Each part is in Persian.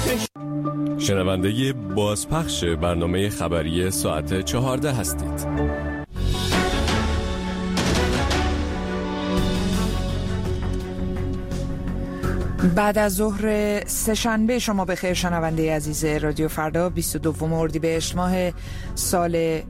شنونده بازپخش برنامه خبری ساعت 14 هستید. بعد از ظهر سه‌شنبه شما بخیر شنونده عزیز رادیو فردا. 22 اردیبهشت ماه سال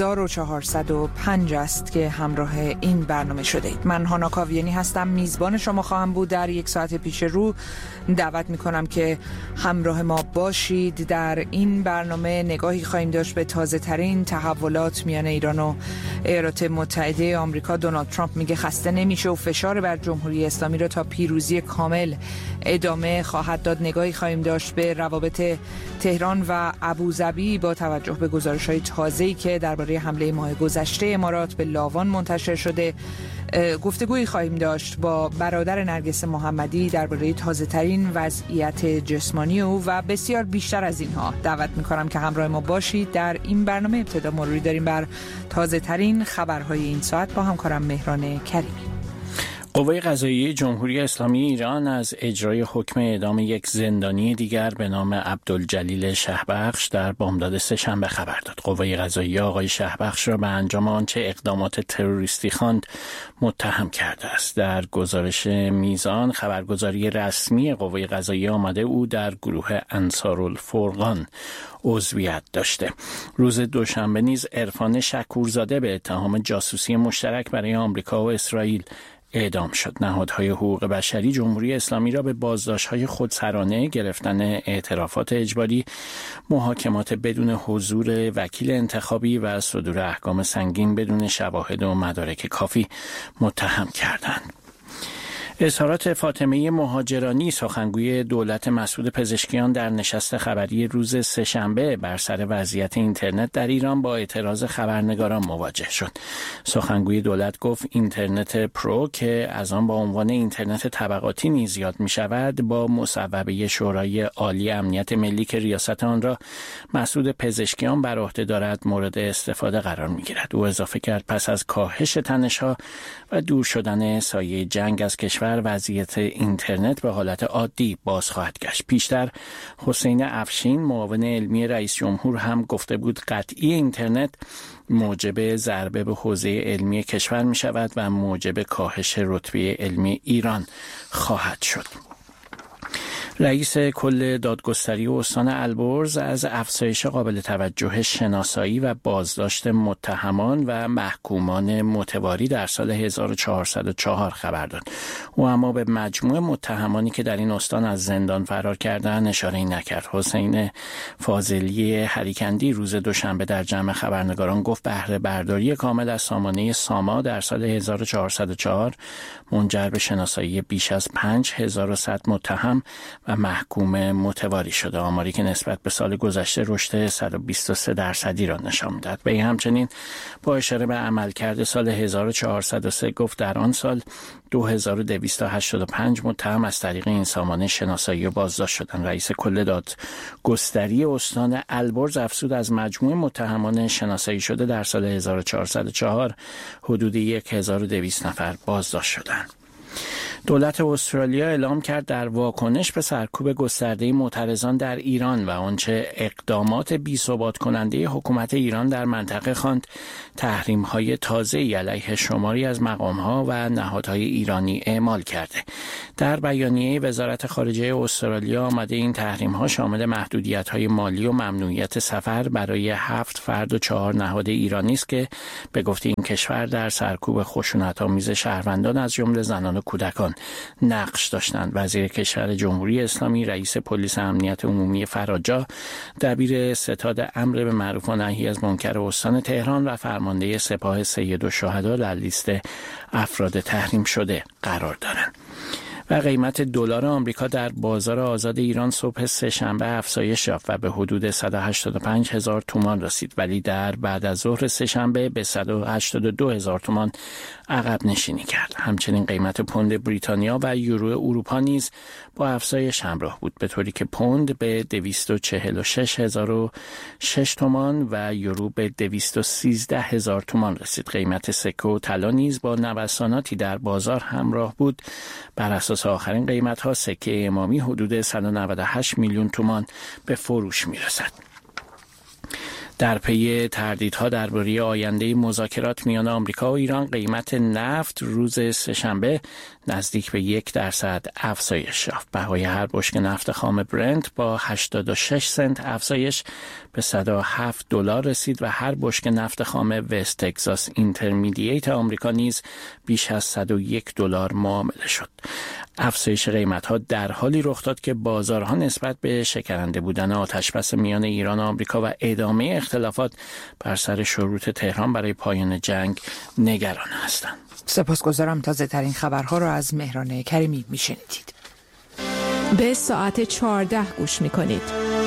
1405 است که همراه این برنامه شده اید. من هانا کاویانی هستم، میزبان شما خواهم بود. در یک ساعت پیش رو دعوت میکنم که همراه ما باشید. در این برنامه نگاهی خواهیم داشت به تازه ترین تحولات میان ایران و ایالات متحده آمریکا. دونالد ترامپ میگه خسته نمیشه و فشار بر جمهوری اسلامی را تا پیروزی کامل ادامه خواهد داد. نگاهی خواهیم داشت به روابط تهران و ابوظبی با توجه به گزارش‌های تازه‌ای که درباره حمله ماه گذشته امارات به لاوان منتشر شده. گفتگویی خواهیم داشت با برادر نرگس محمدی درباره تازه‌ترین وضعیت جسمانی او و بسیار بیشتر از اینها. دعوت می‌کنم که همراه ما باشید. در این برنامه ابتدا مروری داریم بر تازه‌ترین خبرهای این ساعت با همکارم مهران کریمی. قوه قضاییه جمهوری اسلامی ایران از اجرای حکم اعدام یک زندانی دیگر به نام عبدالجلیل شهبخش در بامداد سه‌شنبه خبر داد. قوه قضاییه آقای شهبخش را به انجام آنچه اقدامات تروریستی خواند متهم کرده است. در گزارش میزان خبرگزاری رسمی قوه قضاییه آمده او در گروه انصارالفرقان عضویت داشته. روز دوشنبه نیز عرفان شکورزاده به اتهام جاسوسی مشترک برای آمریکا و اسرائیل اعدام شد. نهادهای حقوق بشری جمهوری اسلامی را به بازداشت‌های خودسرانه، گرفتن اعترافات اجباری، محاکمات بدون حضور وکیل انتخابی و صدور احکام سنگین بدون شواهد و مدارک کافی متهم کردند. اظهارات فاطمه مهاجرانی سخنگوی دولت مسعود پزشکیان در نشست خبری روز سه‌شنبه بر سر وضعیت اینترنت در ایران با اعتراض خبرنگاران مواجه شد. سخنگوی دولت گفت اینترنت پرو که از آن با عنوان اینترنت طبقاتی نیز یاد می شود با مصوبه شورای عالی امنیت ملی که ریاست آن را مسعود پزشکیان بر عهده دارد مورد استفاده قرار می گیرد. او اضافه کرد پس از کاهش تنش‌ها و دور شدن سایه جنگ از کشور وضعیت اینترنت به حالت عادی باز خواهد گشت. پیشتر حسین افشین معاون علمی رئیس جمهور هم گفته بود قطعی اینترنت موجب ضربه به حوزه علمی کشور می شود و موجب کاهش رتبه علمی ایران خواهد شد. رئیس کل دادگستری استان البرز از افزایش قابل توجه شناسایی و بازداشت متهمان و محکومان متواری در سال 1404 خبر داد. او اما به مجموع متهمانی که در این استان از زندان فرار کردند اشاره‌ای نکرد. حسین فاضلی هریکندی روز دوشنبه در جمع خبرنگاران گفت بهره برداری کامل از سامانه ساما در سال 1404 منجر به شناسایی بیش از 5100 متهم و محکوم متواری شده. آماری که نسبت به سال گذشته رشد 123% را نشان می‌دهد. و همچنین با اشاره به عملکرد سال 1403 گفت در آن سال 2285 متهم از طریق این سامانه شناسایی و بازداشت شدند. رئیس کل دادگستری استان البرز افزود از مجموع متهمان شناسایی شده در سال 1404 حدود 1200 نفر بازداشت شدند. دولت استرالیا اعلام کرد در واکنش به سرکوب گسترده معترضان در ایران و آنچه اقدامات بی‌ثبات کننده حکومت ایران در منطقه خواند تحریم‌های تازه‌ای علیه شماری از مقام‌ها و نهادهای ایرانی اعمال کرده. در بیانیه وزارت خارجه استرالیا آمده این تحریم‌ها شامل محدودیت‌های مالی و ممنوعیت سفر برای 7 فرد و 4 نهاد ایرانی است که به گفته این کشور در سرکوب خشونت‌آمیز شهروندان از جمله زنان و کودکان نقش داشتند. وزیر کشور جمهوری اسلامی، رئیس پلیس امنیت عمومی فراجا، دبیر ستاد امر به معروف و نهی از منکر استان تهران و فرمانده سپاه سیدالشهدا در لیست افراد تحریم شده قرار دارند. و قیمت دلار آمریکا در بازار آزاد ایران صبح سه‌شنبه افزایش یافت و به حدود 185,000 تومان رسید، ولی در بعد از ظهر سه‌شنبه به 182,000 تومان عقب نشینی کرد. همچنین قیمت پوند بریتانیا و یورو اروپا نیز با افزایش همراه بود، به طوری که پوند به 246,006 تومان و یورو به 213,000 تومان رسید. قیمت سکه و طلا نیز با نوساناتی در بازار همراه بود. بر اساس اساس آخرین قیمت‌ها سکه امامی حدود 198 میلیون تومان به فروش می‌رسد. در پی تردیدها درباره آینده مذاکرات میان آمریکا و ایران، قیمت نفت روز سه‌شنبه نزدیک به 1% افزایش یافت. بهای هر بشکه نفت خام برنت با 86 سنت افزایش به $107 رسید و هر بشکه نفت خام وست تگزاس اینترمدییت آمریکا نیز بیش از $101 معامله شد. افزایش قیمت‌ها در حالی رخ داد که بازارها نسبت به شکننده بودن آتشبس میان ایران و آمریکا و ادامه اختلافات بر سر شروط تهران برای پایان جنگ نگران هستند. سپاسگزارم. تازه ترین خبرها را از مهران کریمی میشنیدید. به ساعت 14 گوش میکنید.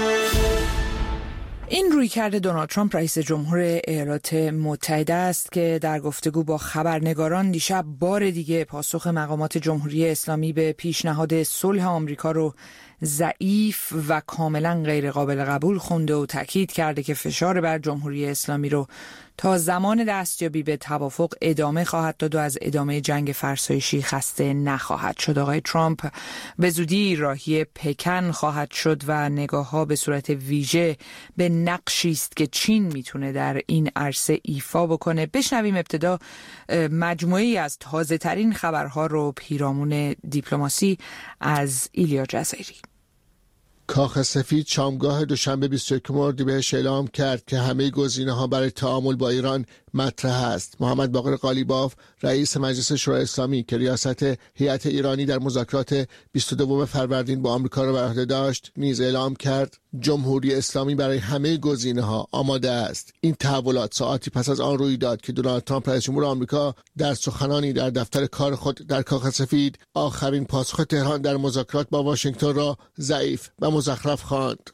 این رویکرد دونالد ترامپ رئیس جمهور ایالات متحده است که در گفتگو با خبرنگاران دیشب بار دیگه پاسخ مقامات جمهوری اسلامی به پیشنهاد صلح آمریکا رو ضعیف و کاملا غیر قابل قبول خونده و تاکید کرده که فشار بر جمهوری اسلامی رو تا زمان دستیابی به توافق ادامه خواهد داد و از ادامه جنگ فرسایشی خسته نخواهد شد. آقای ترامپ به زودی راهی پکن خواهد شد و نگاه‌ها به صورت ویژه به نقشی است که چین میتونه در این عرصه ایفا بکنه. بشنویم ابتدا مجموعه‌ای از تازه‌ترین خبرها رو پیرامون دیپلماسی از ایلیا جزیری. کاخ سفید شامگاه دوشنبه 21 اردیبهشت اعلام کرد که همه گزینه‌ها برای تعامل با ایران مطرح است. محمد باقر قالیباف رئیس مجلس شورای اسلامی که ریاست هیئت ایرانی در مذاکرات 22 فروردین با آمریکا را بر عهده داشت نیز اعلام کرد جمهوری اسلامی برای همه گزینه‌ها آماده است. این تحولات ساعتی پس از آن روی داد که دونالد ترامپ رئیس جمهور آمریکا در سخنانی در دفتر کار خود در کاخ سفید آخرین پاسخ تهران در مذاکرات با واشنگتن را ضعیف و مزخرف خواند.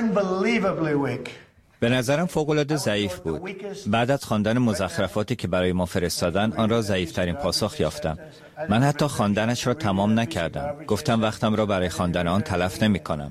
به نظرم فوق‌العاده ضعیف بود. بعد از خواندن مزخرفاتی که برای ما فرستادن آن را ضعیف‌ترین پاسخ یافتم. من حتی خواندنش را تمام نکردم. گفتم وقتم را برای خواندن آن تلف نمی‌کنم.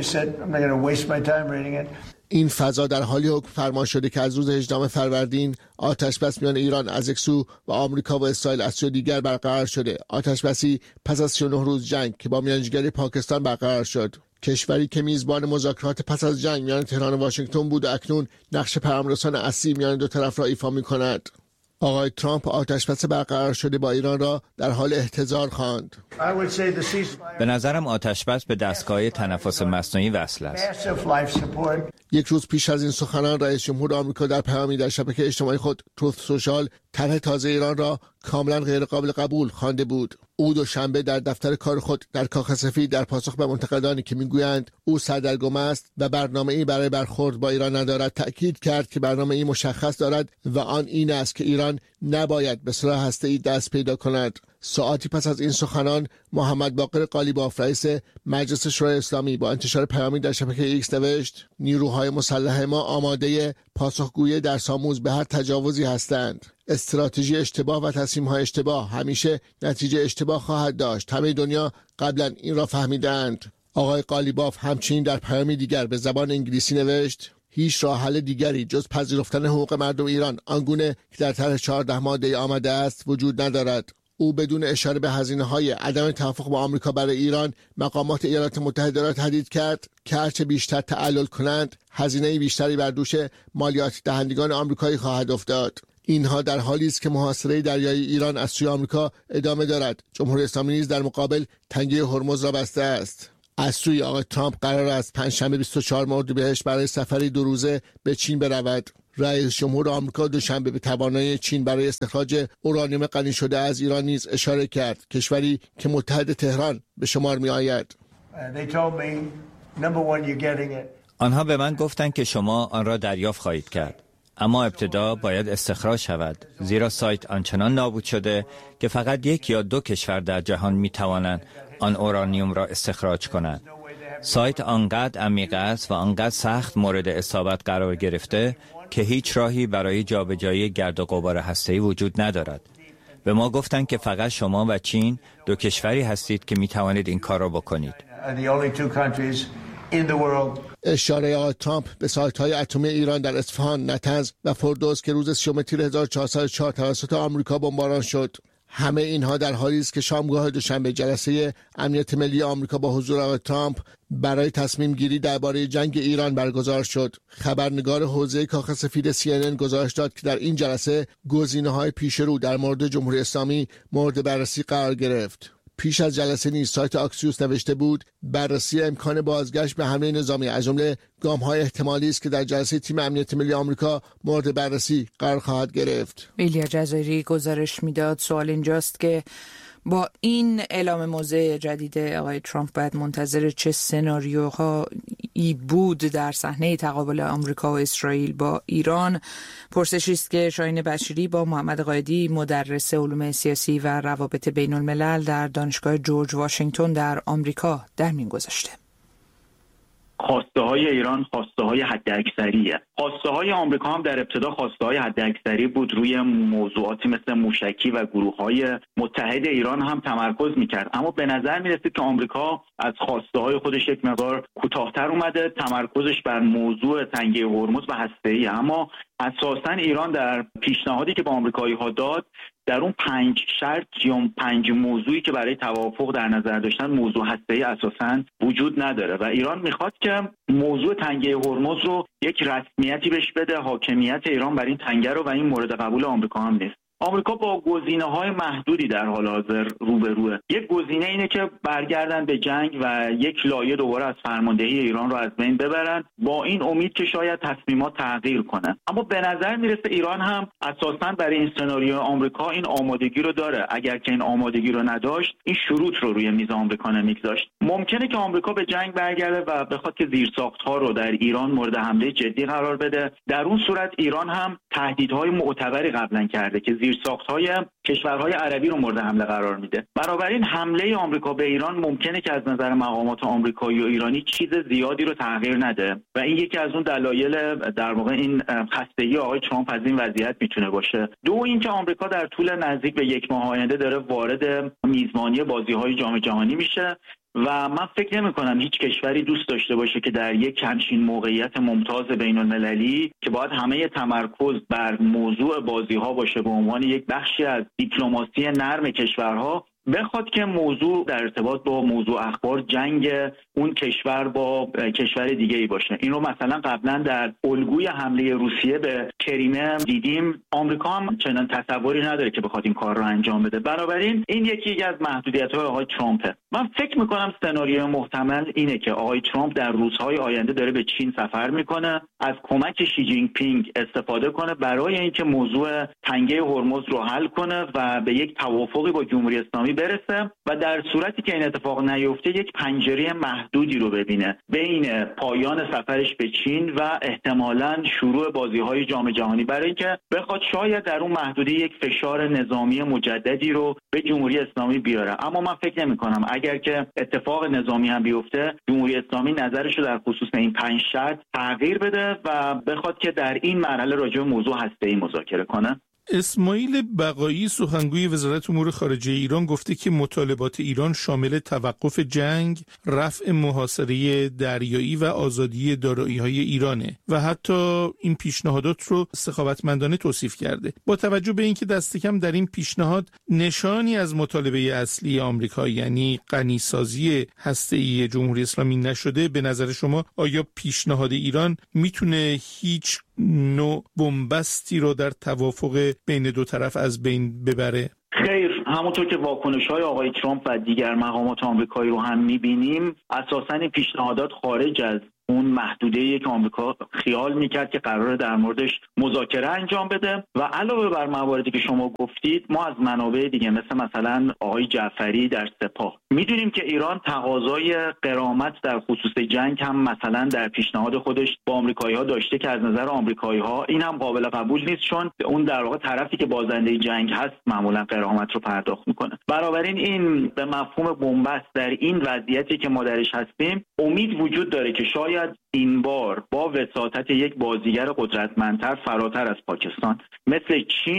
این فضا در حالی حکم فرما شده که از روز 18 فروردین آتشبس میان ایران از یک سو و آمریکا و اسرائیل از سوی دیگر برقرار شده. آتشبسی پس از 39 روز جنگ که با میانجیگری پاکستان برقرار شد. کشوری که میزبان مذاکرات پس از جنگ میان تهران و واشنگتن بود و اکنون نقش پیام‌رسان اصلی میان دو طرف را ایفا می‌کند. آقای ترامپ آتشبس برقرار شده با ایران را در حال احتضار خواند. به نظرم آتشبس به دستگاه تنفس مصنوعی وصل است. یک روز پیش از این سخنان رئیس جمهور آمریکا در پیامی در شبکه اجتماعی خود تروث سوشال طرح تازه ایران را کاملا غیر قابل قبول خوانده بود. او دوشنبه در دفتر کار خود در کاخ سفید در پاسخ به منتقدانی که میگویند او سردرگم است و برنامه‌ای برای برخورد با ایران ندارد تأکید کرد که برنامه‌ای مشخص دارد و آن این است که ایران نباید به سلاح هسته‌ای دست پیدا کند. ساعتی پس از این سخنان محمد باقر قالیباف رئیس مجلس شورای اسلامی با انتشار پیامی در شبکه ایکس نوشت نیروهای مسلح ما آماده پاسخگویی درس‌آموز به هر تجاوزی هستند. استراتژی اشتباه و تصمیم‌های اشتباه همیشه نتیجه اشتباه خواهد داشت. همه دنیا قبلا این را فهمیدند. آقای قالیباف همچنین در پیامی دیگر به زبان انگلیسی نوشت هیچ راه حل دیگری جز پذیرفتن حقوق مردم ایران آنگونه که در طرح 14 ماده آمده است وجود ندارد. او بدون اشاره به هزینه‌های عدم توافق با آمریکا برای ایران مقامات ایالات متحده را تهدید کرد که هرچه بیشتر تعلل کنند هزینه بیشتری بر دوش مالیات دهندگان آمریکایی خواهد افتاد. اینها در حالی است که محاصره دریایی ایران از سوی آمریکا ادامه دارد. جمهوری اسلامی نیز در مقابل تنگه هرمز را بسته است. از سوی آقای ترامپ قرار است پنجشنبه 24 اردیبهشت برای سفری 2 روزه به چین برود. رئیس جمهور آمریکا دوشنبه به توانایی چین برای استخراج اورانیوم غنی شده از ایران نیز اشاره کرد، کشوری که متحد تهران به شمار می آید. آنها به من گفتند که شما آن را دریافت خواهید کرد، اما ابتدا باید استخراج شود، زیرا سایت آنچنان نابود شده که فقط 1 یا 2 کشور در جهان می توانند آن اورانیوم را استخراج کنند. سایت آنقدر عمیق است و آنقدر سخت مورد اصابت قرار گرفته که هیچ راهی برای جابجایی گرد و غبار هسته‌ای وجود ندارد. به ما گفتند که فقط شما و چین 2 کشوری هستید که می توانید این کار را بکنید. اشاره آقای ترامپ به سایت‌های اتمی ایران در اصفهان، نطنز و فردوس که روز 30 تیر 1404 توسط آمریکا بمباران شد. همه اینها در حالی است که شامگاه دوشنبه جلسه امنیت ملی آمریکا با حضور آقای ترامپ برای تصمیم گیری درباره جنگ ایران برگزار شد. خبرنگار حوزه کاخ سفید CNN گزارش داد که در این جلسه گزینه‌های پیش رو در مورد جمهوری اسلامی مورد بررسی قرار گرفت. پیش از جلسه نیز سایت آکسیوس نوشته بود بررسی امکان بازگشت به حمله نظامی از جمله گام‌های احتمالی است که در جلسه تیم امنیت ملی آمریکا مورد بررسی قرار خواهد گرفت. ایلیا جزایری گزارش میداد. سوال اینجاست که با این اعلام موضع جدید آقای ترامپ باید منتظر چه سناریوهایی بود در صحنه تقابل آمریکا و اسرائیل با ایران؟ پرسشی است که شاهین بشیری با محمد قائدی مدرس علوم سیاسی و روابط بین الملل در دانشگاه جورج واشنگتن در آمریکا در میان گذاشته. خواسته های ایران خواسته های حداکثریه. خواسته های آمریکا هم در ابتدا خواسته های حداکثری بود، روی موضوعاتی مثل موشکی و گروه های متحد ایران هم تمرکز میکرد، اما به نظر میرسید که آمریکا از خواسته های خودش یک مقدار کوتاه‌تر اومده، تمرکزش بر موضوع تنگه هرمز و هسته‌ای. اما اساساً ایران در پیشنهادی که به آمریکایی‌ها داد در اون 5 شرط یا 5 موضوعی که برای توافق در نظر داشتن موضوع هسته‌ای اساساً وجود نداره و ایران میخواد که موضوع تنگه هرمز رو یک رسمیتی بهش بده، حاکمیت ایران بر این تنگه رو، و این مورد قبول آمریکا هم نیست. آمریکا با گزینه‌های محدودی در حال حاضر روبروه. یک گزینه اینه که برگردن به جنگ و یک لایه دوباره از فرماندهی ایران رو از بین ببرن، با این امید که شاید تصمیمات تغییر کنه. اما به نظر میرسه ایران هم اساساً برای این سناریو آمریکا این آمادگی رو داره. اگر که این آمادگی رو نداشت، این شروط رو روی میز آمریکا نمیگذاشت. ممکنه که آمریکا به جنگ برگرده و بخواد که زیرساخت‌ها رو در ایران مورد حمله جدی قرار بده. در اون صورت ایران هم تهدیدهای معتبری قبلا کرده که زیرساخت‌های کشورهای عربی رو مورد حمله قرار میده. بنابراین حمله آمریکا به ایران ممکنه که از نظر مقامات آمریکایی و ایرانی چیز زیادی رو تغییر نده و این یکی از اون دلایل در واقع این خستگی آقای ترامپ از این وضعیت میتونه باشه. دو اینکه آمریکا در طول نزدیک به 1 ماه آینده داره وارد میزبانی بازی‌های جام جهانی میشه و من فکر نمی‌کنم هیچ کشوری دوست داشته باشه که در یک همچین موقعیت ممتاز بین‌المللی که باید همه تمرکز بر موضوع بازی‌ها باشه به عنوان یک بخشی از دیپلماسی نرم کشورها، بخواد که موضوع در ارتباط با موضوع اخبار جنگ اون کشور با کشور دیگه‌ای باشه. این رو مثلا قبلا در الگوی حمله روسیه به کریمه دیدیم. آمریکا هم چنان تصوری نداره که بخواد این کار رو انجام بده. بنابراین این یکی از محدودیت‌های آقای ترامپه. من فکر می‌کنم سناریو محتمل اینه که آقای ترامپ در روزهای آینده داره به چین سفر می‌کنه، از کمک شی جین پینگ استفاده کنه برای اینکه موضوع تنگه هرمز رو حل کنه و به یک توافقی با جمهوری اسلامی برسه و در صورتی که این اتفاق نیفته یک پنجره محدودی رو ببینه بین پایان سفرش به چین و احتمالاً شروع بازی‌های جام جهانی، برای اینکه بخواد شاید در اون محدوده یک فشار نظامی مجددی رو به جمهوری اسلامی بیاره. اما من فکر نمی‌کنم اگر که اتفاق نظامی هم بیفته جمهوری اسلامی نظرش رو در خصوص این 5 شرط تغییر بده و بخواد که در این مرحله راجع به موضوع هسته‌ای مذاکره کنه. اسماعیل بقایی سخنگوی وزارت امور خارجه ایران گفته که مطالبات ایران شامل توقف جنگ، رفع محاصره دریایی و آزادی دارایی‌های ایرانه و حتی این پیشنهادات رو سخاوتمندانه توصیف کرده. با توجه به اینکه دست کم در این پیشنهاد نشانی از مطالبه اصلی آمریکا یعنی غنیسازی هسته‌ای جمهوری اسلامی نشده، به نظر شما آیا پیشنهاد ایران میتونه هیچ نوع بنبستی رو در توافق بین دو طرف از بین ببره؟ خیر، همونطور که واکنش‌های آقای ترامپ و دیگر مقامات آمریکایی رو هم می‌بینیم، اساساً این پیشنهادات خارج از اون محدوده‌ای که آمریکا خیال می‌کرد که قراره در موردش مذاکره انجام بده و علاوه بر مواردی که شما گفتید، ما از منابع دیگه مثلا آقای جعفری در سپاه می‌دونیم که ایران تقاضای غرامت در خصوص جنگ هم مثلا در پیشنهاد خودش با آمریکایی‌ها داشته که از نظر آمریکایی‌ها این هم قابل قبول نیست، چون اون در واقع طرفی که بازنده جنگ هست معمولا غرامت رو پرداخت می‌کنه. بنابراین این به مفهوم بنبست در این وضعیتی که ما درش هستیم امید وجود داره که شاید این بار با وساطت یک بازیگر قدرتمندتر فراتر از پاکستان مثل چین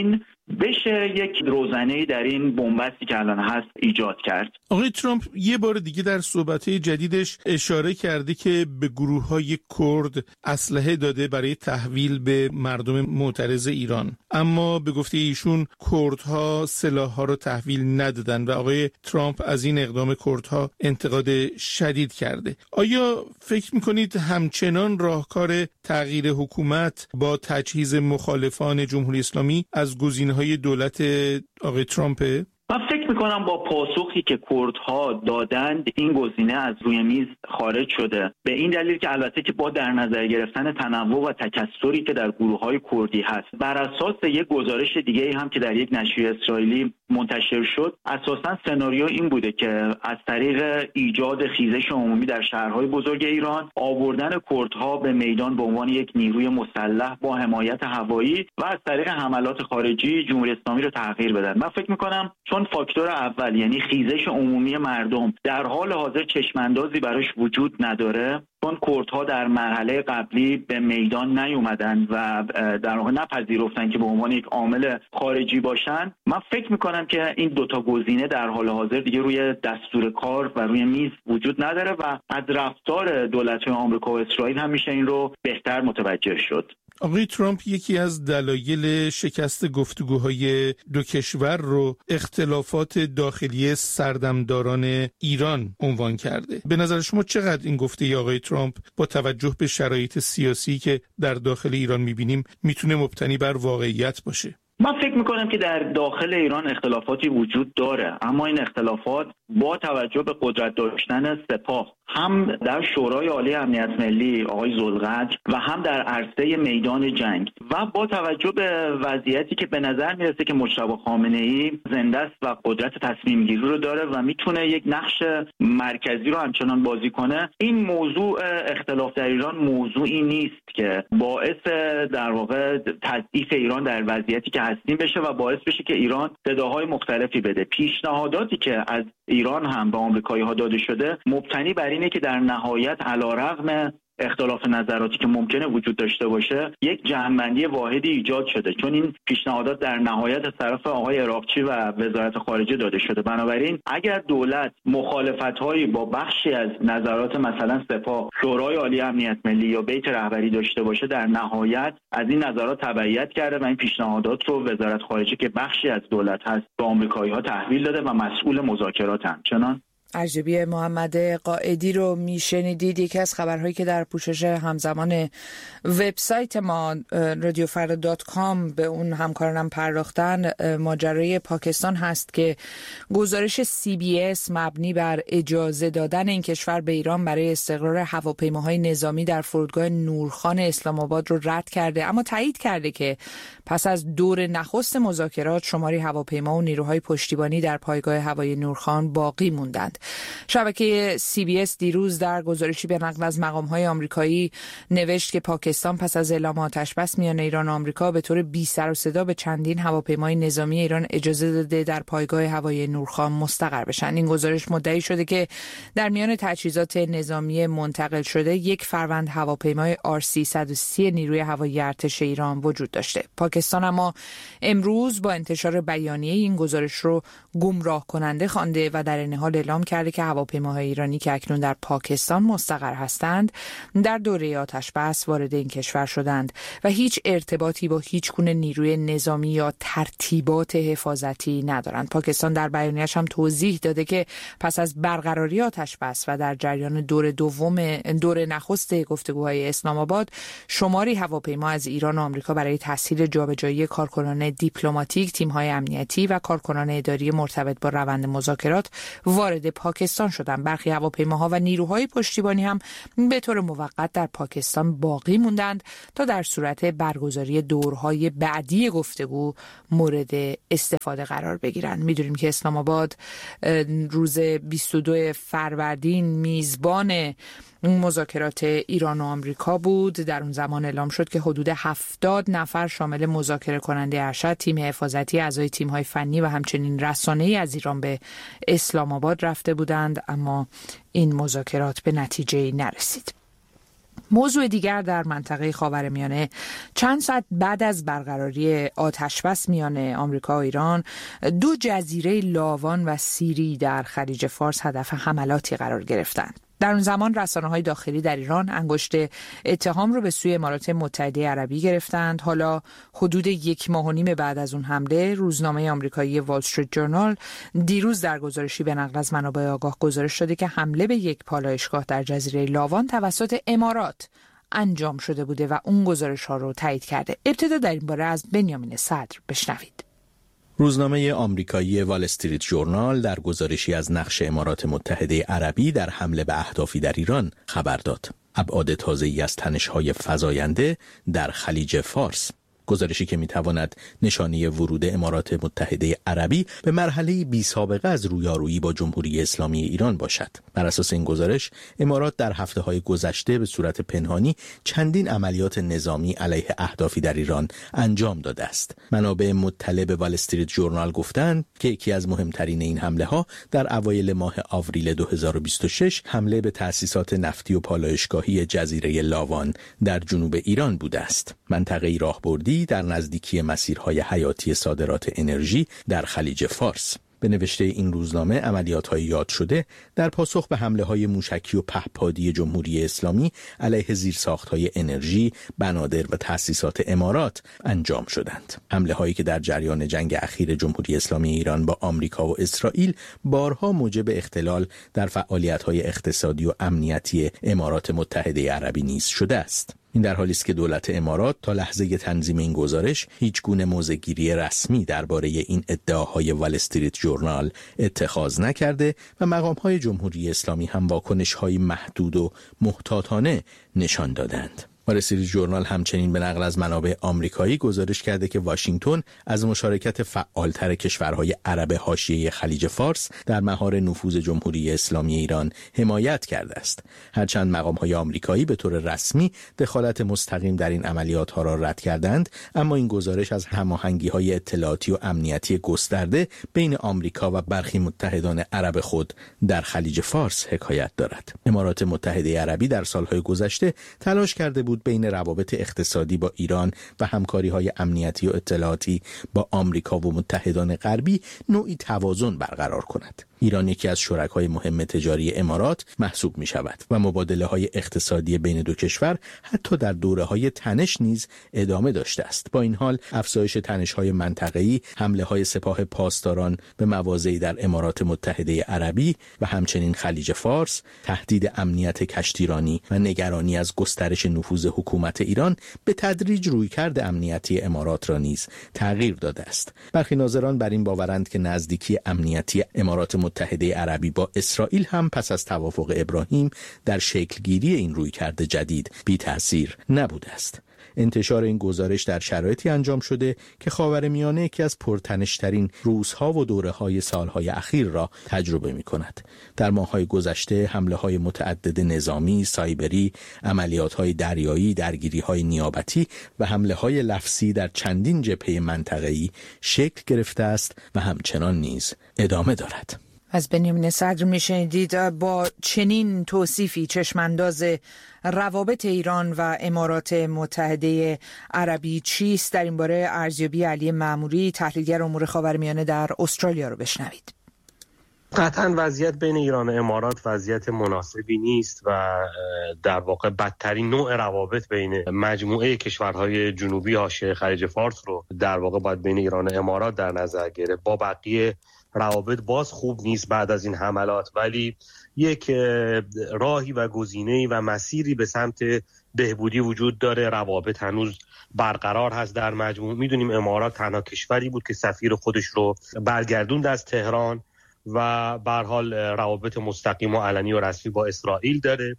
بشه یک روزنه‌ای در این بنبستی که الان هست ایجاد کرد. آقای ترامپ یه بار دیگه در صحبت‌های جدیدش اشاره کرده که به گروه‌های کرد اسلحه داده برای تحویل به مردم معترض ایران، اما به گفته ایشون کردها سلاح‌ها رو تحویل ندادن و آقای ترامپ از این اقدام کردها انتقاد شدید کرده. آیا فکر می‌کنید همچنان راهکار تغییر حکومت با تجهیز مخالفان جمهوری اسلامی از گزینه‌های دولت آقای ترامپه؟ من فکر میکنم با پاسخی که کردها دادند این گزینه از روی میز خارج شده، به این دلیل که البته که با در نظر گرفتن تنوع و تکثری که در گروه‌های کردی هست، بر اساس یک گزارش دیگه هم که در یک نشریه اسرائیلی منتشر شد، اساساً سناریو این بوده که از طریق ایجاد خیزش عمومی در شهرهای بزرگ ایران، آوردن کردها به میدان به عنوان یک نیروی مسلح با حمایت هوایی و از طریق حملات خارجی جمهوری اسلامی رو تغییر بدن. من فکر میکنم چون فاکتور اول یعنی خیزش عمومی مردم در حال حاضر چشماندازی براش وجود نداره، چون کردها در مرحله قبلی به میدان نیومدن و در واقع نپذیرفتن که به عنوان یک عامل خارجی باشن، من فکر میکنم که این دوتا گزینه در حال حاضر دیگه روی دستور کار و روی میز وجود نداره و از رفتار دولت‌های آمریکا و اسرائیل هم میشه این رو بهتر متوجه شد. آقای ترامپ یکی از دلایل شکست گفتگوهای دو کشور رو اختلافات داخلی سردمداران ایران عنوان کرده. به نظر شما چقدر این گفته آقای ترامپ با توجه به شرایط سیاسی که در داخل ایران می‌بینیم میتونه مبتنی بر واقعیت باشه؟ من فکر میکنم که در داخل ایران اختلافاتی وجود داره، اما این اختلافات با توجه به قدرت داشتن سپاه هم در شورای عالی امنیت ملی آقای ذوالقجر و هم در عرصه میدان جنگ و با توجه به وضعیتی که به نظر میرسه که مجتبی خامنه‌ای زنده است و قدرت تصمیم گیری رو داره و میتونه یک نقش مرکزی رو همچنان بازی کنه، این موضوع اختلاف در ایران موضوعی نیست که باعث در واقع تضعیف ایران در وضعیتی که هستیم بشه و باعث بشه که ایران صداهای مختلفی بده. پیشنهاداتی که از ایران هم به آمریکایی‌ها داده شده مبتنی بر اینه که در نهایت علیرغم اختلاف نظراتی که ممکنه وجود داشته باشه یک جمع‌بندی واحدی ایجاد شده، چون این پیشنهادات در نهایت از طرف آقای عراقچی و وزارت خارجه داده شده. بنابراین اگر دولت مخالفت‌هایی با بخشی از نظرات مثلا سپاه، شورای عالی امنیت ملی یا بیت رهبری داشته باشه، در نهایت از این نظرات تبعیت کرده و این پیشنهادات رو وزارت خارجه که بخشی از دولت هست به آمریکایی‌ها تحویل داده و مسئول مذاکرات همچنان. ارجبی محمد قائدی رو میشنیدید، یکی از خبرهایی که در پوشش همزمان وبسایت ما radiofrda.com به اون همکارانم پرداختن ماجرای پاکستان هست که گزارش CBS مبنی بر اجازه دادن این کشور به ایران برای استقرار هواپیماهای نظامی در فرودگاه نورخان اسلام آباد رو رد کرده، اما تایید کرده که پس از دور نخست مذاکرات شماری هواپیما و نیروهای پشتیبانی در پایگاه هوایی نورخان باقی موندند. شبکه CBS دیروز در گزارشی به نقل از مقام‌های آمریکایی نوشت که پاکستان پس از اعلام آتشبس میان ایران و آمریکا به طور بی سر و صدا به چندین هواپیمای نظامی ایران اجازه داده در پایگاه هوایی نورخان مستقر بشن. این گزارش مدعی شده که در میان تجهیزات نظامی منتقل شده یک فروند هواپیمای R330 نیروی هوایی ارتش ایران وجود داشته. پاکستان اما امروز با انتشار بیانیه این گزارش رو گمراه کننده خوانده و در این حال اعلام کرده که هواپیماهای ایرانی که اکنون در پاکستان مستقر هستند در دوره آتشبس وارد این کشور شدند و هیچ ارتباطی با هیچ گونه نیروی نظامی یا ترتیبات حفاظتی ندارند. پاکستان در بیانیه‌اش هم توضیح داده که پس از برقراری آتشبس و در جریان دور نخست گفتگوهای اسلام آباد شماری هواپیما از ایران و آمریکا برای تسهیل جابجایی کارکنان دیپلماتیک، تیم‌های امنیتی و کارکنان اداری مرتبط با روند مذاکرات وارد پاکستان شدند. برخی هواپیماها و نیروهای پشتیبانی هم به طور موقت در پاکستان باقی موندند تا در صورت برگزاری دورهای بعدی گفتگو مورد استفاده قرار بگیرند. میدونیم که اسلام آباد روز 22 فروردین میزبان مذاکرات ایران و آمریکا بود. در اون زمان اعلام شد که حدود 70 نفر شامل مذاکره کننده ارشد، تیم حفاظتی، اعضای تیم‌های فنی و همچنین رسانه‌ای از ایران به اسلام آباد رفته بودند، اما این مذاکرات به نتیجه‌ای نرسید. موضوع دیگر در منطقه خاورمیانه، چند ساعت بعد از برقراری آتشبس میان آمریکا و ایران، 2 جزیره لاوان و سیری در خلیج فارس هدف حملاتی قرار گرفتند. در اون زمان رسانه‌های داخلی در ایران انگشت اتهام رو به سوی امارات متحده عربی گرفتند. حالا حدود 1.5 ماه بعد از اون حمله، روزنامه آمریکایی وال استریت جورنال دیروز در گزارشی به نقل از منابع آگاه گزارش داده که حمله به یک پالایشگاه در جزیره لاوان توسط امارات انجام شده بوده و اون گزارش‌ها رو تایید کرده. ابتدا در این باره از بنیامین صدر بشنوید. روزنامه آمریکایی وال استریت جورنال در گزارشی از نقش امارات متحده عربی در حمله به اهدافی در ایران خبر داد. ابعاد تازه‌ای از تنش‌های فزاینده در خلیج فارس. گزارشی که میتواند نشانه ورود امارات متحده عربی به مرحله بی سابقه از رویارویی با جمهوری اسلامی ایران باشد. بر اساس این گزارش، امارات در هفته‌های گذشته به صورت پنهانی چندین عملیات نظامی علیه اهدافی در ایران انجام داده است. منابع مطلع به وال استریت جورنال گفتند که یکی از مهمترین این حمله‌ها در اوایل ماه آوریل 2026 حمله به تأسیسات نفتی و پالایشگاهی جزیره لاوان در جنوب ایران بوده است. منطقه‌ای راهبردی در نزدیکی مسیرهای حیاتی صادرات انرژی در خلیج فارس. به نوشته این روزنامه، عملیات‌های یاد شده در پاسخ به حمله‌های موشکی و پهپادی جمهوری اسلامی علیه زیرساخت‌های انرژی، بنادر و تأسیسات امارات انجام شدند. حمله‌هایی که در جریان جنگ اخیر جمهوری اسلامی ایران با آمریکا و اسرائیل بارها موجب اختلال در فعالیت‌های اقتصادی و امنیتی امارات متحده عربی نیز شده است. این در حالی است که دولت امارات تا لحظه تنظیم این گزارش هیچ گونه موضع‌گیری رسمی درباره این ادعاهای وال استریت جورنال اتخاذ نکرده و مقام‌های جمهوری اسلامی هم واکنش‌های محدود و محتاطانه نشان دادند. وال استریت جورنال همچنین به نقل از منابع آمریکایی گزارش کرده که واشنگتن از مشارکت فعالتر کشورهای عرب حاشیه خلیج فارس در مهار نفوذ جمهوری اسلامی ایران حمایت کرده است. هرچند مقام‌های آمریکایی به طور رسمی دخالت مستقیم در این عملیات‌ها را رد کردند، اما این گزارش از هماهنگی‌های اطلاعاتی و امنیتی گسترده بین آمریکا و برخی متحدان عرب خود در خلیج فارس حکایت دارد. امارات متحده عربی در سال‌های گذشته تلاش کرده بود بین روابط اقتصادی با ایران و همکاری‌های امنیتی و اطلاعاتی با آمریکا و متحدان غربی نوعی توازن برقرار کند. ایران یکی از شرکای مهم تجاری امارات محسوب می شود و مبادله‌های اقتصادی بین دو کشور حتی در دوره‌های تنش نیز ادامه داشته است. با این حال افزایش تنش‌های منطقه‌ای، حمله‌های سپاه پاسداران به مواضعی در امارات متحده عربی و همچنین خلیج فارس، تهدید امنیت کشتیرانی و نگرانی از گسترش نفوذ حکومت ایران به تدریج رویکرد امنیتی امارات را نیز تغییر داده است. برخی ناظران بر این باورند که نزدیکی امنیتی امارات متحده عربی با اسرائیل هم پس از توافق ابراهیم در شکلگیری این رویکرد جدید بی تأثیر نبوده است. انتشار این گزارش در شرایطی انجام شده که خاورمیانه یکی از پرتنش‌ترین روزها و دوره‌های سالهای اخیر را تجربه می‌کند. در ماه‌های گذشته حمله‌های متعدد نظامی، سایبری، عملیات‌های دریایی، درگیری‌های نیابتی و حمله‌های لفظی در چندین جبهه منطقه‌ای شکل گرفته است و همچنان نیز ادامه دارد. از بنیامین صدر میشنیدید. با چنین توصیفی چشمانداز روابط ایران و امارات متحده عربی چیست؟ در این باره ارزیابی علی مأموری، تحلیلگر امور خاورمیانه در استرالیا رو بشنوید. قطعا وضعیت بین ایران و امارات وضعیت مناسبی نیست و در واقع بدترین نوع روابط بین مجموعه کشورهای جنوبی حاشیه خلیج فارس رو در واقع باید بین ایران و امارات در نظر گرفت. با بقیه روابط باز خوب نیست بعد از این حملات، ولی یک راهی و گزینه‌ای و مسیری به سمت بهبودی وجود داره. روابط هنوز برقرار هست در مجموع. میدونیم امارات تنها کشوری بود که سفیر خودش رو برگردوند از تهران و به هر حال روابط مستقیم و علنی و رسمی با اسرائیل داره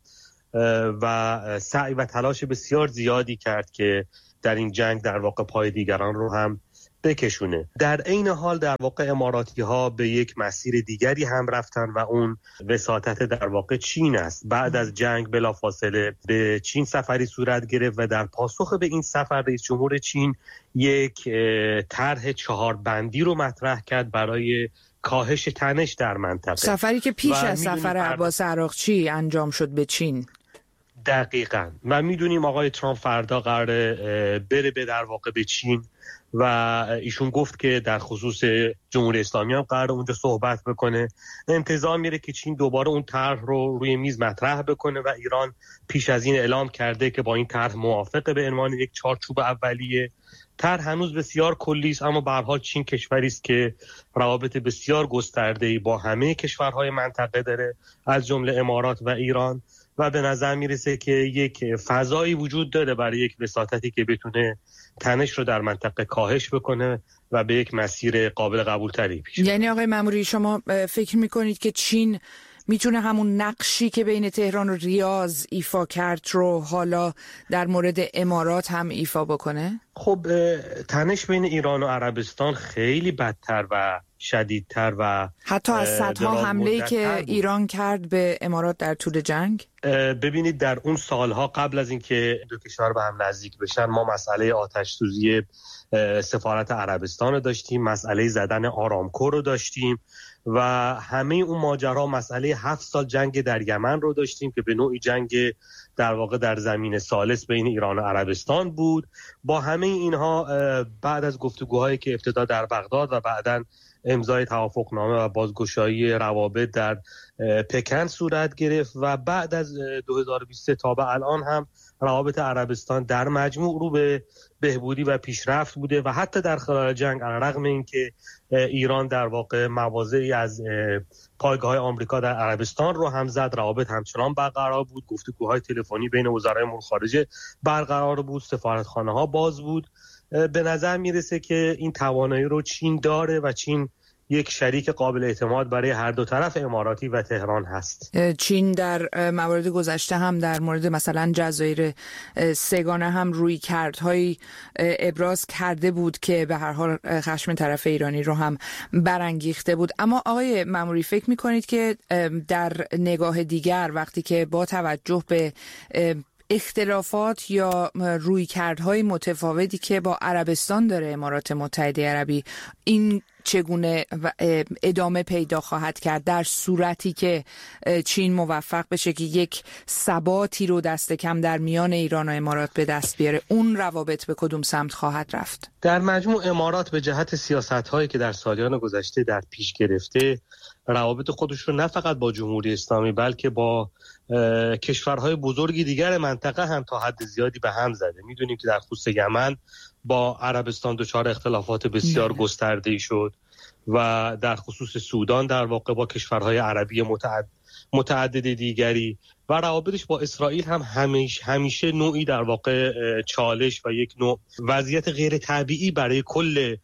و سعی و تلاش بسیار زیادی کرد که در این جنگ در واقع پای دیگران رو هم بکشونه. در عین حال در واقع اماراتی ها به یک مسیر دیگری هم رفتن و اون وساطت در واقع چین است. بعد از جنگ بلافاصله به چین سفری صورت گرفت و در پاسخ به این سفر رئیس جمهور چین یک طرح 4 بندی رو مطرح کرد برای کاهش تنش در منطقه. سفری که پیش از سفر عباس عراقچی انجام شد به چین. دقیقاً. و میدونیم آقای ترامپ فردا قراره بره در واقع به چین و ایشون گفت که در خصوص جمهوری اسلامی هم قراره اونجا صحبت بکنه. انتظار میره که چین دوباره اون طرح رو روی میز مطرح بکنه و ایران پیش از این اعلام کرده که با این طرح موافقه به عنوان یک چارچوب اولیه. طرح هنوز بسیار کلی است، اما به هر حال چین کشوری است که روابط بسیار گسترده‌ای با همه کشورهای منطقه داره، از جمله امارات و ایران، و به نظر میرسه که یک فضایی وجود داره برای یک وساطتی که بتونه تنش رو در منطقه کاهش بکنه و به یک مسیر قابل قبول تری پیش بره. یعنی آقای مأموری شما فکر میکنید که چین میتونه همون نقشی که بین تهران و ریاض ایفا کرد رو حالا در مورد امارات هم ایفا بکنه؟ خب تنش بین ایران و عربستان خیلی بدتر و شدیدتر و حتی از صدها حمله‌ای که ایران کرد به امارات در طول جنگ. ببینید در اون سالها قبل از اینکه دو کشور به هم نزدیک بشن، ما مسئله آتش سوزی سفارت عربستان رو داشتیم، مسئله زدن آرامکو رو داشتیم و همه اون ماجرا، مسئله 7 سال جنگ در یمن رو داشتیم که به نوعی جنگ در واقع در زمین ثالث بین ایران و عربستان بود. با همه اینها بعد از گفتگوهایی که ابتدا در بغداد و بعداً امضای توافقنامه و بازگشایی روابط در پکن صورت گرفت و بعد از 2023 تا به الان هم روابط عربستان در مجموع رو به بهبودی و پیشرفت بوده و حتی در خلال جنگ علیرغم اینکه ایران در واقع مواضعی از پایگاه‌های آمریکا در عربستان رو هم زد، روابط همچنان برقرار بود، گفتگوهای تلفنی بین وزرای امور خارجه برقرار بود، سفارتخانه‌ها باز بود. به نظر میرسه که این توانایی رو چین داره و چین یک شریک قابل اعتماد برای هر دو طرف، اماراتی و تهران هست. چین در موارد گذشته هم در مورد مثلا جزایر سه‌گانه هم رویکردهایی ابراز کرده بود که به هر حال خشم طرف ایرانی رو هم برانگیخته بود. اما آقای مأموری فکر می‌کنید که در نگاه دیگر وقتی که با توجه به اختلافات یا رویکردهای متفاوتی که با عربستان داره امارات متحده عربی، این چگونه ادامه پیدا خواهد کرد در صورتی که چین موفق بشه که یک ثباتی رو دست کم در میان ایران و امارات به دست بیاره؟ اون روابط به کدوم سمت خواهد رفت؟ در مجموع امارات به جهت سیاست‌هایی که در سالیان گذشته در پیش گرفته، روابط خودش رو نه فقط با جمهوری اسلامی بلکه با کشورهای بزرگی دیگر منطقه هم تا حد زیادی به هم زده. میدونیم که در خصوص یمن با عربستان دچار اختلافات بسیار گسترده‌ای شد و در خصوص سودان در واقع با کشورهای عربی متعدد دیگری و روابطش با اسرائیل هم همیشه نوعی در واقع چالش و یک نوع وضعیت غیر طبیعی برای کل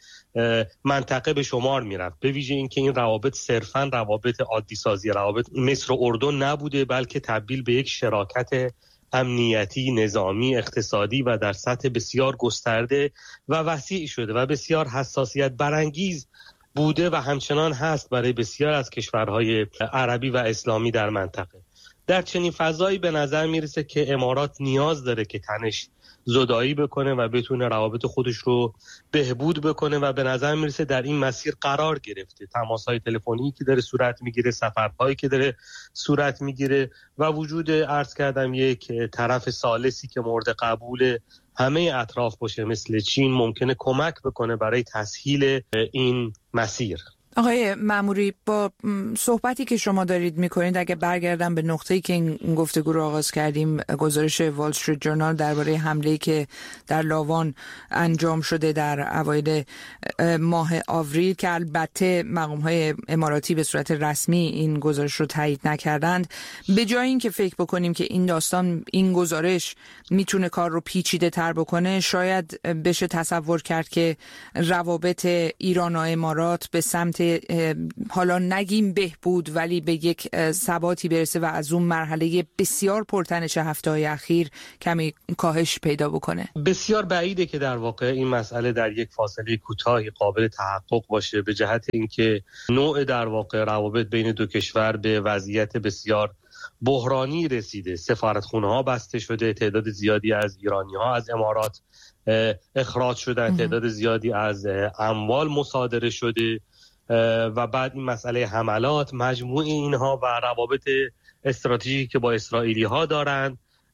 منطقه به شمار میرفت. به ویژه اینکه این روابط صرفاً روابط عادی سازی روابط مصر و اردن نبوده، بلکه تبدیل به یک شراکت امنیتی، نظامی، اقتصادی و در سطح بسیار گسترده و وسیع شده و بسیار حساسیت برانگیز بوده و همچنان هست برای بسیار از کشورهای عربی و اسلامی در منطقه. در چنین فضایی به نظر میرسه که امارات نیاز داره که تنش زدایی بکنه و بتونه روابط خودش رو بهبود بکنه و به نظر میرسه در این مسیر قرار گرفته. تماس‌های تلفنی که داره صورت میگیره، سفرهایی که داره صورت میگیره و وجود عرض کردم یک طرف ثالثی که مورد قبول همه اطراف باشه مثل چین ممکنه کمک بکنه برای تسهیل این مسیر. آقای مأموری، با صحبتی که شما دارید میکنید اگه برگردم به نقطه‌ای که این گفتگو رو آغاز کردیم، گزارش وال استریت ژورنال درباره حمله‌ای که در لاوان انجام شده در اوایل ماه آوریل که البته مقام‌های اماراتی به صورت رسمی این گزارش رو تایید نکردند، به جای اینکه فکر بکنیم که این داستان، این گزارش میتونه کار رو پیچیده تر بکنه، شاید بشه تصور کرد که روابط ایران و امارات به سمت حالا نگیم بهبود ولی به یک ثباتی برسه و از اون مرحله بسیار پرتنش هفته‌های اخیر کمی کاهش پیدا بکنه. بسیار بعیده که در واقع این مسئله در یک فاصله کوتاهی قابل تحقق باشه، به جهت اینکه نوع در واقع روابط بین دو کشور به وضعیت بسیار بحرانی رسیده. سفارتخونه‌ها بسته شده، تعداد زیادی از ایرانی‌ها از امارات اخراج شدن، تعداد زیادی از اموال مصادره شده و بعد این مسئله حملات، مجموع اینها و روابط استراتژیکی که با اسرائیلی ها دارند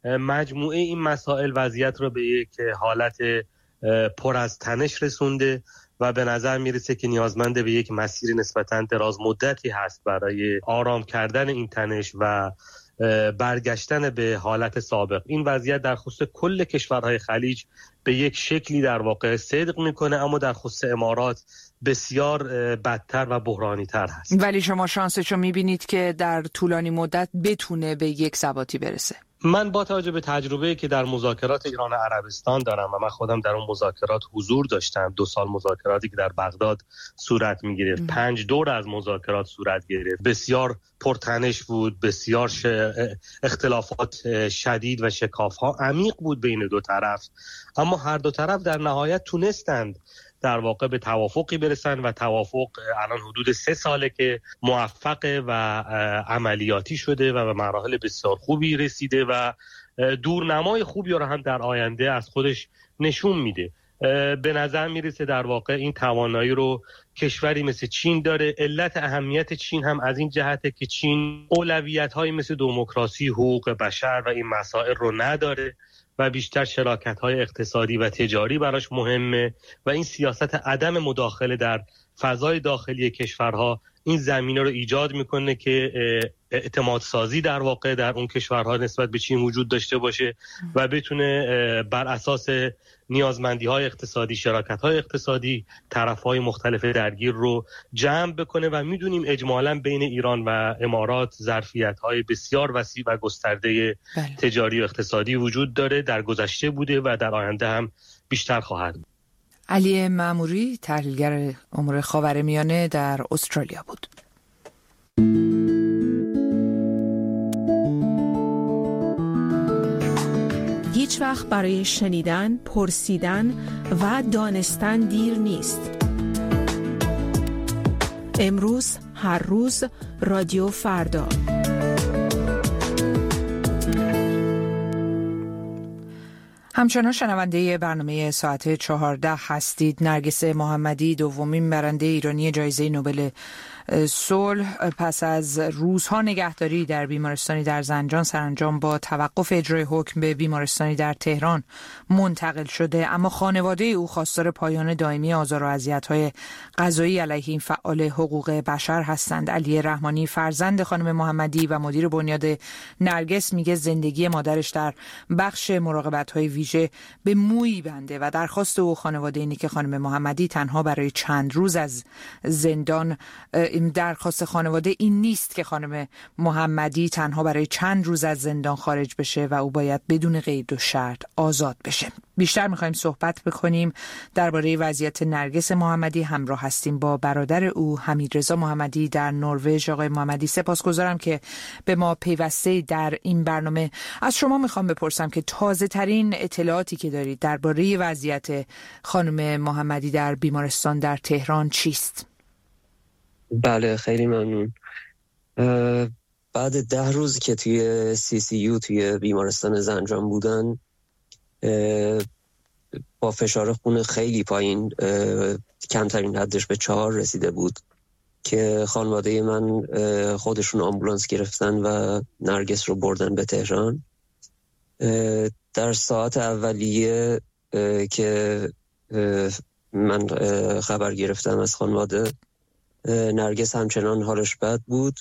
مجموعه این مسائل وضعیت رو به یک حالت پر از تنش رسونده و به نظر میرسه که نیازمند به یک مسیر نسبتاً دراز مدتی هست برای آرام کردن این تنش و برگشتن به حالت سابق. این وضعیت در خصوص کل کشورهای خلیج به یک شکلی در واقع صدق میکنه، اما در خصوص امارات بسیار بدتر و بحرانی تر هست. ولی شما شانسشو میبینید که در طولانی مدت بتونه به یک ثباتی برسه؟ من با توجه به تجربه‌ای که در مذاکرات ایران و عربستان دارم و من خودم در اون مذاکرات حضور داشتم، 2 سال مذاکراتی که در بغداد صورت می‌گرفت، 5 دور از مذاکرات صورت گرفت، بسیار پرتنش بود، بسیار اختلافات شدید و شکاف‌ها عمیق بود بین دو طرف، اما هر دو طرف در نهایت تونستند در واقع به توافقی برسن و توافق الان حدود 3 ساله که موفق و عملیاتی شده و به مراحل بسیار خوبی رسیده و دورنمای خوبی رو هم در آینده از خودش نشون میده. به نظر میرسه در واقع این توانایی رو کشوری مثل چین داره. علت اهمیت چین هم از این جهته که چین اولویت‌هایی مثل دموکراسی، حقوق بشر و این مسائل رو نداره و بیشتر شراکت‌های اقتصادی و تجاری براش مهمه و این سیاست عدم مداخله در فضای داخلی کشورها این زمینه رو ایجاد میکنه که اعتماد سازی در واقع در اون کشورها نسبت به چین وجود داشته باشه و بتونه بر اساس نیازمندی‌های اقتصادی، شراکت‌های اقتصادی طرف‌های مختلف درگیر رو جمع بکنه و میدونیم اجمالاً بین ایران و امارات ظرفیت‌های بسیار وسیع و گسترده تجاری و اقتصادی وجود داره، در گذشته بوده و در آینده هم بیشتر خواهد بود. علی ماموری، تحلیلگر امور خاورمیانه در استرالیا بود. هیچ وقت برای شنیدن، پرسیدن و دانستن دیر نیست. امروز، هر روز، رادیو فردا. همچنان شنونده برنامه ساعت 14 هستید. نرگس محمدی، دومین برنده ایرانی جایزه نوبل صلح، پس از روزها نگهداری در بیمارستانی در زنجان سرانجام با توقف اجرای حکم به بیمارستانی در تهران منتقل شده، اما خانواده او خواستار پایان دائمی آزار و اذیت‌های قضایی علیه این فعال حقوق بشر هستند. علی رحمانی، فرزند خانم محمدی و مدیر بنیاد نرگس، میگه زندگی مادرش در بخش مراقبت‌های ویژه به مویی بنده و درخواست او خانواده اینه که خانم محمدی تنها برای چند روز از زندان درخواست خانواده این نیست که خانم محمدی تنها برای چند روز از زندان خارج بشه و او باید بدون قید و شرط آزاد بشه. بیشتر میخوایم صحبت بکنیم درباره وضعیت نرگس محمدی. همراه هستیم با برادر او حمیدرضا محمدی در نروژ. آقای محمدی، سپاسگزارم که به ما پیوسته در این برنامه. از شما میخوام بپرسم که تازه ترین اطلاعاتی که دارید درباره وضعیت خانم محمدی در بیمارستان در تهران چیست؟ بله، خیلی ممنون. بعد 10 روز که توی CCU توی بیمارستان زنجان بودن، با فشار خون خیلی پایین، کمترین حدش به 4 رسیده بود که خانواده من خودشون آمبولانس گرفتن و نرگس رو بردن به تهران. در ساعت اولیه که من خبر گرفتم از خانواده، نرگس همچنان حالش بد بود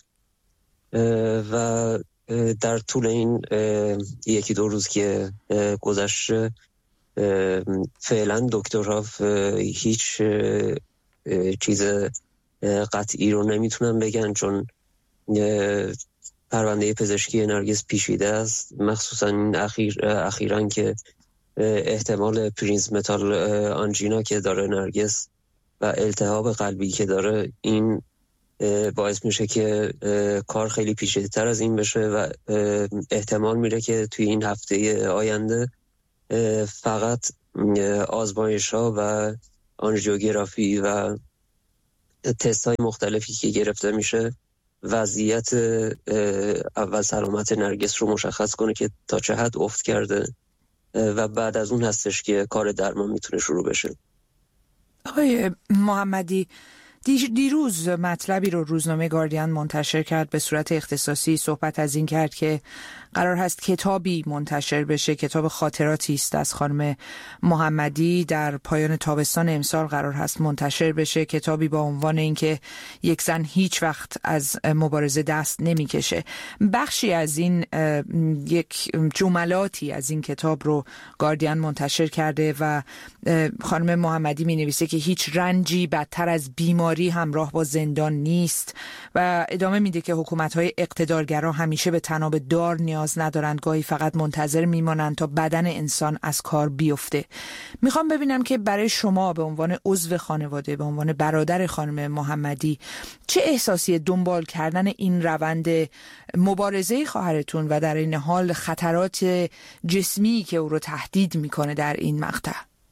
و در طول این 1-2 روز که گذشته فعلا دکترها هیچ چیز قطعی رو نمیتونن بگن، چون پرونده پزشکی نرگس پیچیده است، مخصوصا این اخیراً که احتمال پرینزمتال آنژینا که داره نرگس و التهاب قلبی که داره، این باعث میشه که کار خیلی پیچیده‌تر از این بشه و احتمال میره که توی این هفته آینده فقط آزمایش‌ها و آنژیوگرافی و تست‌های مختلفی که گرفته میشه وضعیت اول سلامت نرگس رو مشخص کنه که تا چه حد افت کرده و بعد از اون هستش که کار درمان میتونه شروع بشه. آقای محمدی، دیروز مطلبی رو روزنامه گاردین منتشر کرد به صورت اختصاصی، صحبت از این کرد که قرار هست کتابی منتشر بشه، کتاب خاطراتی است از خانم محمدی، در پایان تابستان امسال قرار هست منتشر بشه، کتابی با عنوان اینکه یک زن هیچ وقت از مبارزه دست نمیکشه. بخشی از این یک جملاتی از این کتاب رو گاردین منتشر کرده و خانم محمدی می نویسه که هیچ رنجی بدتر از بیماری همراه با زندان نیست و ادامه میده که حکومت‌های اقتدارگرا همیشه به تناب دار نیاز ندارند، گاهی فقط منتظر میمانند تا بدن انسان از کار بیفته. میخوام ببینم که برای شما به عنوان عضو خانواده، به عنوان برادر خانم محمدی، چه احساسی دنبال کردن این روند مبارزه خواهرتون و در این حال خطرات جسمی که او رو تهدید میکنه در این مقطع؟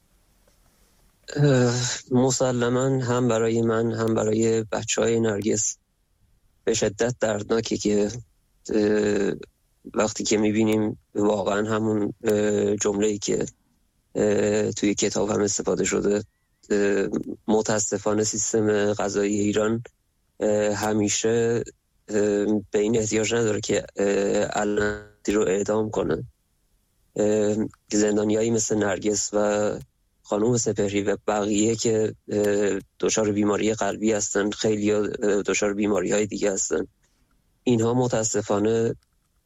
مسلماً هم برای من هم برای بچه‌های نرگس به شدت دردناکه که وقتی که میبینیم واقعا همون جمله‌ای که توی کتاب هم استفاده شده، متاسفانه سیستم قضایی ایران همیشه به این احتیاج نداره که علنی رو اعدام کنه. زندانیایی مثل نرگس و خانوم سپهری و بقیه که دچار بیماری قلبی هستن، خیلی دچار بیماری های دیگه هستن، اینها متاسفانه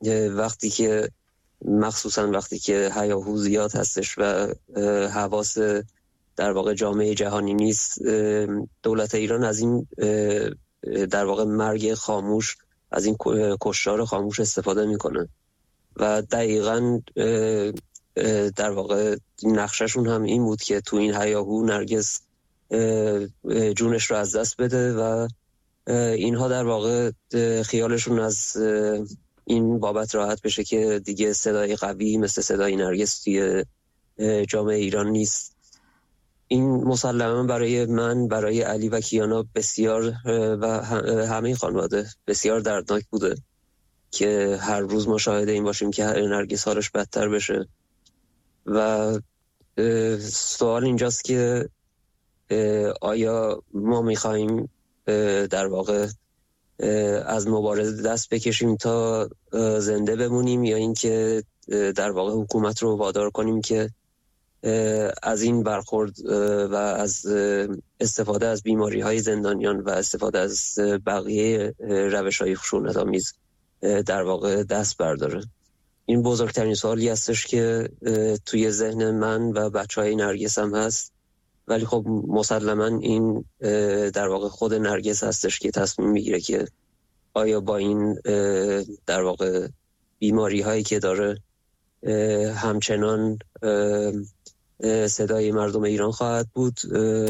مخصوصا وقتی که هیاهو زیاد هستش و حواس در واقع جامعه جهانی نیست، دولت ایران از این در واقع مرگ خاموش، از این کشتار خاموش استفاده میکنه و دقیقاً در واقع نقششون هم این بود که تو این هیاهو نرگس جونش رو از دست بده و اینها در واقع خیالشون از این بابت راحت بشه که دیگه صدای قوی مثل صدای نرگس توی جامعه ایران نیست. این مسلماً برای من، برای علی و کیانا بسیار و همه خانواده بسیار دردناک بوده که هر روز ما شاهد این باشیم که نرگس حالش بدتر بشه و سوال اینجاست که آیا ما میخواییم در واقع از مبارزه دست بکشیم تا زنده بمونیم یا اینکه در واقع حکومت رو وادار کنیم که از این برخورد و از استفاده از بیماری های زندانیان و استفاده از بقیه روش های خشونت‌آمیز در واقع دست برداره. این بزرگترین سوالی هستش که توی ذهن من و بچهای نرگس هم هست، ولی خب مسلماً این در واقع خود نرگس هستش که تصمیم میگیره که آیا با این در واقع بیماری هایی که داره همچنان صدای مردم ایران خواهد بود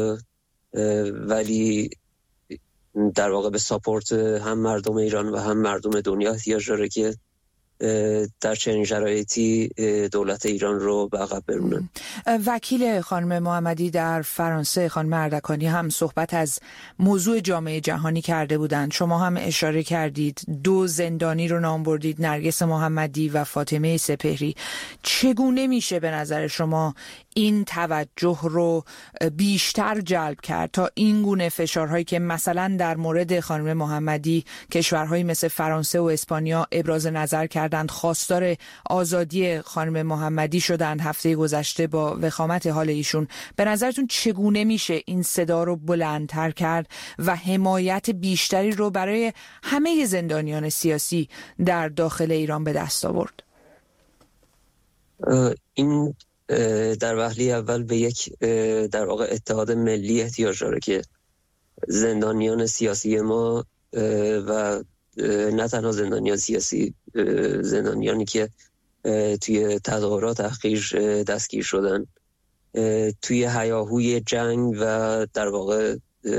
ولی در واقع به ساپورت هم مردم ایران و هم مردم دنیا احتیاج داره که در چنین شرایطی دولت ایران رو به عقب برونن. وکیل خانم محمدی در فرانسه، خانم اردکانی، هم صحبت از موضوع جامعه جهانی کرده بودند. شما هم اشاره کردید، 2 زندانی رو نام بردید، نرگس محمدی و فاطمه سپهری. چگونه میشه به نظر شما این توجه رو بیشتر جلب کرد تا این گونه فشارهایی که مثلا در مورد خانم محمدی کشورهایی مثل فرانسه و اسپانیا ابراز نظر کردند، خواستار آزادی خانم محمدی شدند هفته گذشته با وخامت حال ایشون؟ به نظرتون چگونه میشه این صدا رو بلندتر کرد و حمایت بیشتری رو برای همه زندانیان سیاسی در داخل ایران به دست آورد؟ این در وهله اول به یک در واقع اتحاد ملی احتیاج داره که زندانیان سیاسی ما و نه تنها زندانیان سیاسی، زندانیانی که توی تظاهرات تحقیر دستگیر شدن، توی هیاهوی جنگ و در واقع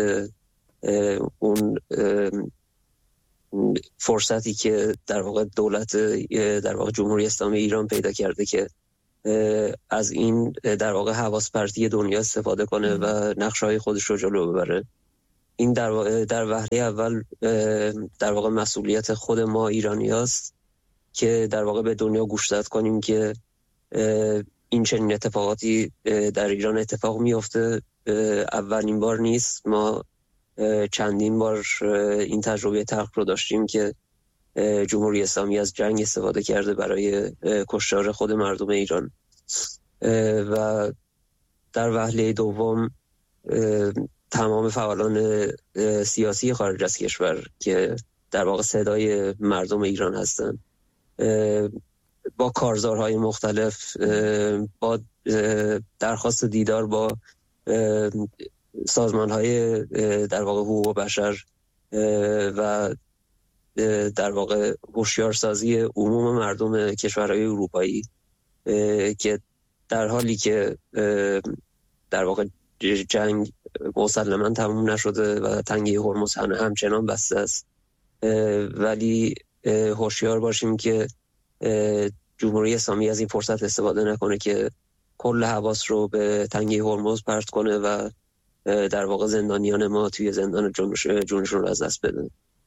اون فرصتی که در واقع دولت در واقع جمهوری اسلامی ایران پیدا کرده که از این در واقع حواس پرتی دنیا استفاده کنه و نقشه‌های خودش رو جلو ببره، این در وهله اول در واقع مسئولیت خود ما ایرانی هست که در واقع به دنیا گوشزد کنیم که این چنین اتفاقاتی در ایران اتفاق میفته. اولین بار نیست. ما چندین بار این تجربه تلخ رو داشتیم که جمهوری اسلامی از جنگ استفاده کرده برای کشتار خود مردم ایران و در وهله دوم تمام فعالان سیاسی خارج از کشور که در واقع صدای مردم ایران هستند با کارزارهای مختلف، با درخواست دیدار با سازمانهای در واقع حقوق بشر و در واقع هوشیارسازی عموم مردم کشورهای اروپایی که در حالی که در واقع جنگ مسلماً تموم نشده و تنگه هرمز همچنان بسته است، ولی هوشیار باشیم که جمهوری اسلامی از این فرصت استفاده نکنه که کل حواس رو به تنگه هرمز پرت کنه و در واقع زندانیان ما توی زندان جونشون رو از دست بده.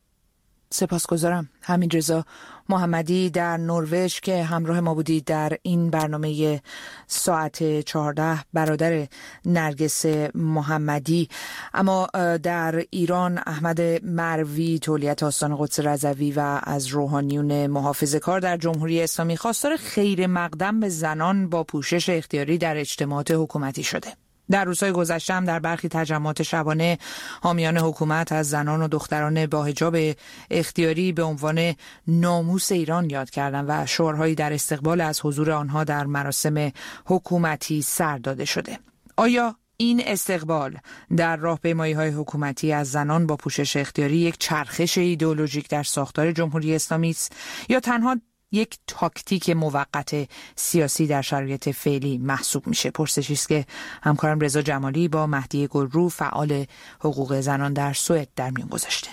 سپاسگزارم. حمیدرضا محمدی در نروژ که همراه ما بودید در این برنامه ساعت 14، برادر نرگس محمدی. اما در ایران احمد مروی، تولیت آستان قدس رضوی و از روحانیون محافظه‌کار در جمهوری اسلامی خواستار خیر مقدم به زنان با پوشش اختیاری در اجتماعات حکومتی شده. در روزهای گذشته هم در برخی تجمعات شبانه حامیان حکومت از زنان و دختران با حجاب اختیاری به عنوان ناموس ایران یاد کردند و شعارهایی در استقبال از حضور آنها در مراسم حکومتی سر داده شده. آیا این استقبال در راهپیمایی‌های حکومتی از زنان با پوشش اختیاری یک چرخش ایدئولوژیک در ساختار جمهوری اسلامی است یا تنها یک تاکتیک موقت سیاسی در شرایط فعلی محسوب میشه؟ پرسشی است که همکارم رضا جمالی با مهدی گلرو، فعال حقوق زنان در سوئد، در میون گذاشته.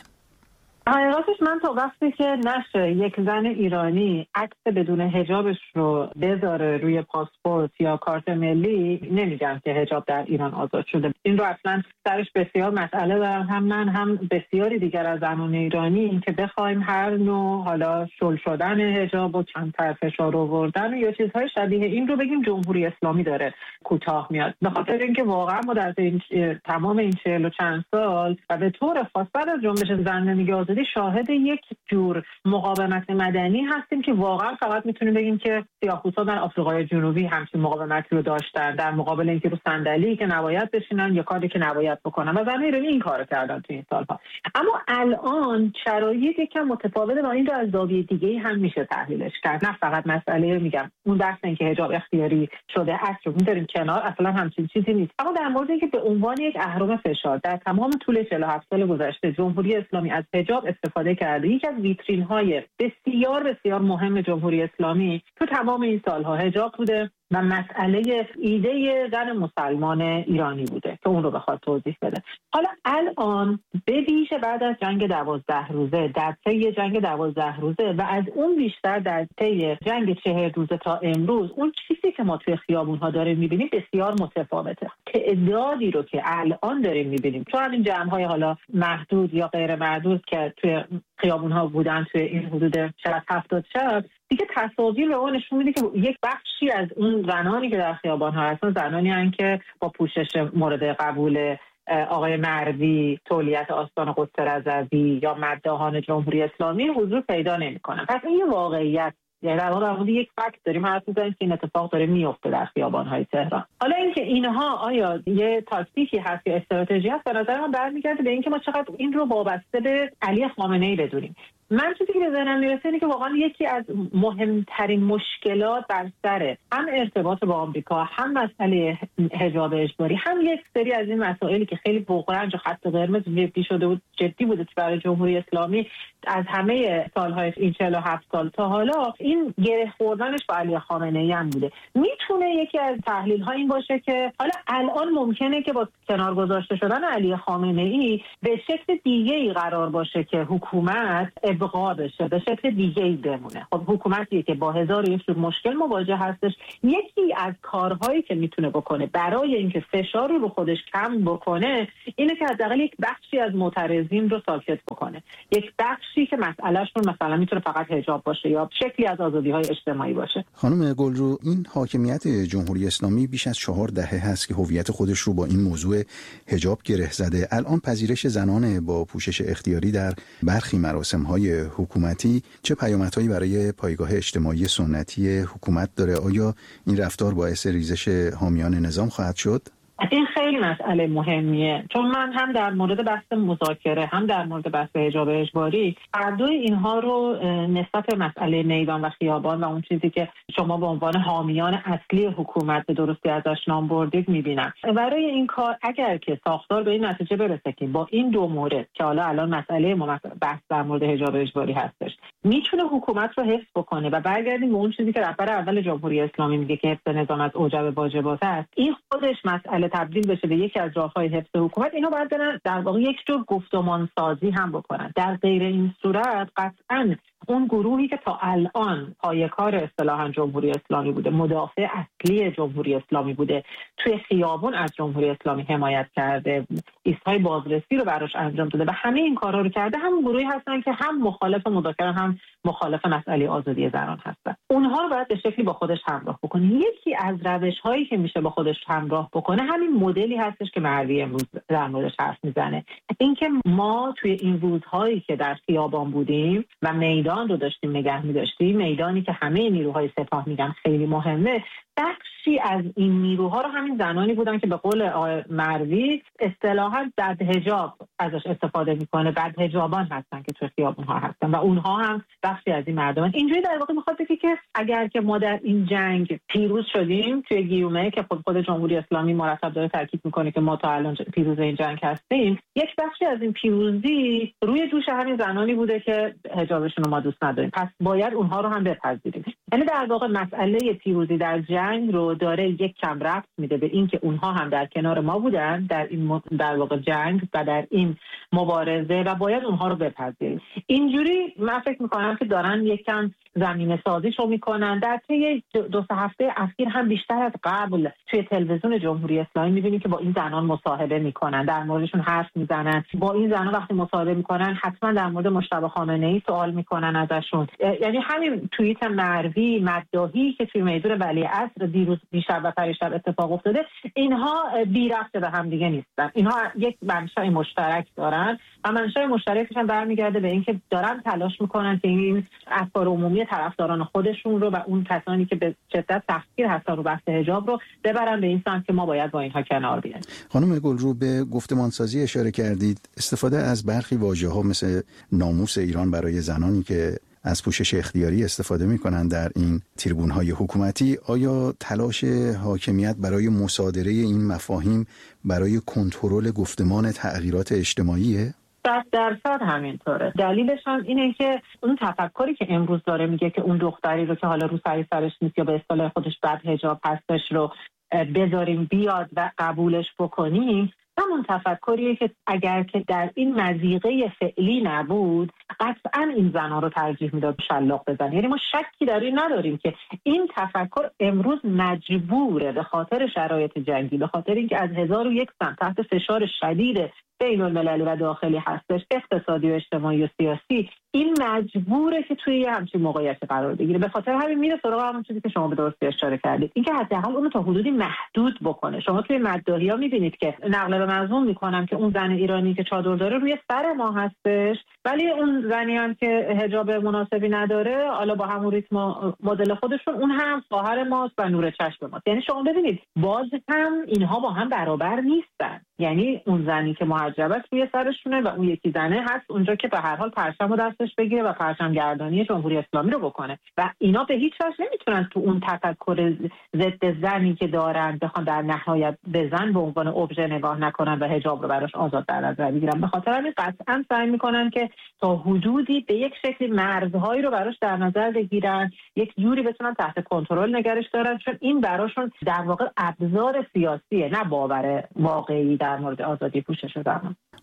حقیقتش من تا وقتی که نشه یک زن ایرانی عکس بدون حجابش رو بذاره روی پاسپورت یا کارت ملی، نمیگم که حجاب در ایران آزاد شده. این رو اصلا سرش بسیار مسئله دارم، هم من هم بسیاری دیگر از زنان ایرانی، که بخوایم هر نوع حالا شل شدن حجاب و کمتر فشار آوردن یا چیزهای شبیه این رو بگیم جمهوری اسلامی داره کوتاه میاد، به خاطر اینکه واقعا ما در تمام این 40 و چند سال و به طور خاص بعد از جنبش زن زندگی آزادی شاهد یک جور مقاومت مدنی هستیم که واقعا فقط میتونیم بگیم که سیاه‌پوستا در آفریقای جنوبی همچین مقاومتی رو داشتن در مقابل اینکه رو صندلی که نباید بشینن یا کاری که نباید بکنن، و زنان ایرانی این کارو کردن تو این سالها. اما الان شرایط یکم متفاوته و این رو از زاویه دیگه‌ای هم میشه تحلیلش کرد، نه فقط مسئله میگم اون بحث اینکه حجاب اختیاری شده است رو میذاریم کنار، اصلا همچین چیزی نیست. اما در مورد اینکه به عنوان یک اهرم فشار در تمام طول 47 سال گذشته جمهوری اسلامی از حجاب استفاده کرده، یکی از ویترین‌های بسیار بسیار مهم جمهوری اسلامی تو تمام این سالها حجاب بوده و مسئله ایده زن مسلمان ایرانی بوده که اون رو بخواد توضیح بده. حالا الان به ویژه بعد از جنگ 12 روزه، در طی جنگ 12 روزه و از اون بیشتر در طی جنگ 40 روزه تا امروز، اون چیزی که ما توی خیابون‌ها داریم می‌بینیم بسیار متفاوته. تعدادی رو که الان داریم می‌بینیم تو همین جمع‌های حالا محدود یا غیر محدود که توی خیابون‌ها بودن توی این حدود 70 شب، دیگه تصاویر به اون نشون میده که یک بخشی از اون زنانی که در خیابان‌ها هستن زنانی هستند که با پوشش مورد قبول آقای مروی، تولیت آستان قدس رضوی یا مداحان جمهوری اسلامی حضور پیدا نمی‌کنن. پس این واقعیت، یعنی در مورد یک فکت داریم حرف می‌زنیم که این اتفاق داره میفته در خیابان‌های تهران. حالا اینکه اینها آیا یه تاکتیکی هست یا استراتژی هست، به نظر من برمیگرده به اینکه ما چقدر این رو وابسته به علی خامنه‌ای بدونیم. من چیزی که به ذهنم میرسه اینه که واقعا یکی از مهمترین مشکلات بر سر هم ارتباط با آمریکا، هم مسئله حجاب اجباری، هم یک سری از این مسائلی که خیلی بغرنج و خط قرمز جدی شده بود، جدی بوده برای جمهوری اسلامی از همه سالهای این 47 سال تا حالا، این گره خوردنش با علی خامنه‌ای هم بوده. میتونه یکی از تحلیل‌ها این باشه که حالا الان ممکنه که با کنار گذاشته شدن علی خامنه‌ای به شکل دیگه‌ای قرار باشه که حکومت ابقا بشه، به شکل دیگه‌ای بمونه. خب حکومتی که با 1001 مشکل مواجه هستش، یکی از کارهایی که میتونه بکنه برای اینکه فشار رو خودش کم بکنه اینه که حداقل یک بخشی از معترضین رو ساکت بکنه، یک بخشی که مسئلهشون مثلا میتونه فقط حجاب باشه یا شکلی از آزادی‌های اجتماعی باشه. خانم گلرو، این حاکمیت جمهوری اسلامی بیش از 4 دهه هست که هویت خودش رو با این موضوع حجاب گره زده. الان پذیرش زنان با پوشش اختیاری در برخی مراسم‌های حکومتی چه پیامدهایی برای پایگاه اجتماعی سنتی حکومت داره؟ آیا این رفتار باعث ریزش حامیان نظام خواهد شد؟ این خیلی مسئله مهمیه، چون من هم در مورد بحث مذاکره هم در مورد بحث حجاب اجباری هر دوی اینها رو نسبت به مسئله میدان و خیابان و اون چیزی که شما به عنوان حامیان اصلی حکومت به درستی ازش نام بردید میبینم. برای این کار اگر که ساختار به این نتیجه برسه که با این دو مورد که الان مسئله ما بحث در مورد حجاب اجباری هستش میتونه حکومت رو حفظ بکنه و برگردیم به اون چیزی که رهبر اول جمهوری اسلامی میگه که حفظ نظام از اوجب واجبات است، این خودش مسئله تبدیل بشه به یکی از راههای حفظ حکومت، اینا باید برن در واقع یک جور گفتمان سازی هم بکنن. در غیر این صورت قطعاً اون گروهی که تا الان پایه‌کار اصطلاحاً جمهوری اسلامی بوده، مدافع اصلی جمهوری اسلامی بوده، توی خیابون از جمهوری اسلامی حمایت کرده، ایستهای بازرسی رو براش انجام داده و همه این کارا رو کرده، همون گروهی هستن که هم مخالف مذاکره هم مخالف مسئله آزادی زنان هستن. اونها رو باید به شکلی با خودش همراه بکنه. یکی از روش‌هایی که میشه با خودش همراه بکنه همین مدلی هستش که مروی امروز در موردش حرف میزنه. اینکه ما توی این روزهایی که در خیابان بودیم و میدان رو داشتیم نگه می‌داشتیم، میدانی که همه نیروهای سپاه میگن خیلی مهمه، بخشی از این نیروها رو همین زنانی بودن که به قول آقای مروی اصطلاحاً بدحجاب ازش استفاده میکنه، بدحجابان هستن که توی خیابون‌ها هستن و اونها هم بخشی از این مردمان. اینجوری در واقع میخواد بگه که اگر که ما در این جنگ پیروز شدیم توی گیومه که خود جمهوری اسلامی مرتب داره تاکید میکنه که ما تا الان پیروز این جنگ هستیم، یک بخشی از این پیروزی روی دوش همین زنانی بوده که حجابشون رو ما دوست نداریم، پس باید اونها رو هم بپذیریم. یعنی در واقع مسئله پیروزی در جنگ رو داره یک کم ربط میده به این که اونها هم در کنار ما بودن در این در واقع جنگ و در این مبارزه و باید اونها رو بپذیریم. اینجوری من فکر میکنم که دارن یک کم زمینه سازیش رو میکنن. در طی 2 هفته اخیر هم بیشتر از قبل توی تلویزیون جمهوری اسلامی میبینیم که با این زنان مصاحبه میکنن، در موردشون حرف میزنن. با این زنان وقتی مصاحبه میکنن حتما در مورد مجتبی خامنه‌ای سوال میکنن ازشون. یعنی همین توییت مروی مداحی که توی میدون ولیعصر دیروز دیشب و پریشب اتفاق افتاده، اینها بی ربط به هم دیگه نیستن. اینها یک منشأ مشترک دارن و منشأ مشترکش هم برمیگرده به اینکه دارن تلاش میکنن که این افکار عمومی طرفداران خودشون رو و اون کسانی که به شدت تحقیر هستن رو بحث حجاب رو ببرن به این سمت که ما باید با اینها کنار بیاییم. خانم گلرو، به گفتمانسازی اشاره کردید. استفاده از برخی واژه‌ها مثل ناموس ایران برای زنانی که از پوشش اختیاری استفاده می‌کنند در این تریبون‌های حکومتی، آیا تلاش حاکمیت برای مصادره این مفاهیم برای کنترل گفتمان تغییرات اجتماعیه؟ 100% همینطوره. دلیلش هم اینه که اون تفکری که امروز داره میگه که اون دختری رو که حالا رو سرش نیست یا به اصطلاح خودش بدحجاب هستش رو بذاریم بیاد و قبولش بکنیم، همون تفکریه که اگر که در این مضیقه فعلی نبود قطعا این زنها رو ترجیح میداد شلاق بزنه. یعنی ما شکی در این نداریم که این تفکر امروز مجبوره به خاطر شرایط جنگی، به خاطر اینکه از 1001 سمت تحت فشار شدید بین المللی و داخلی هستش، اقتصادی و اجتماعی و سیاسی، این مجبوره که توی همچین موقعیتی قرار بگیره. به خاطر همین میره سراغ همون چیزی که شما به درستی اشاره کردید، اینکه حداقل اون رو تا حدودی محدود بکنه. شما توی مداحی‌ها می‌بینید که نقل به مضمون می‌کنم که اون زن ایرانی که چادر داره روی سر ما هستش، ولی اون زنی هم که حجاب مناسبی نداره، حالا با همون ریتم مدل خودشون، اون هم خواهر ماست و نور چشم ماست. یعنی شما ببینید باز هم اینها با هم برابر نیستن. یعنی اون زنی که محجبه روی سرشونه و اون یکی زنه هست اونجا که به هر حال پرچم رو دستش بگیره و پرچم گردانی جمهوری اسلامی رو بکنه و اینا به هیچ وجه نمیتونن تو اون تفکر ضد زنی که دارن بخوان در نهایت به زن به عنوان ابژه نگاه نکنن و حجاب رو براش آزاد در نظر بگیرن. به خاطر همین قطعا سعی میکنن که تا حدودی به یک شکلی مرزهایی رو براش در نظر بگیرن، یک جوری بتونن تحت کنترل نگرش دارن، چون این براشون در واقع ابزار سیاسیه نه باور واقعی در مورد آزادی پوشش زنان.